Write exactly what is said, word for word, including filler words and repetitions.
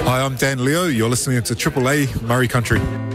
Hi, I'm Dan Leo. You're listening to Triple A Murray Country.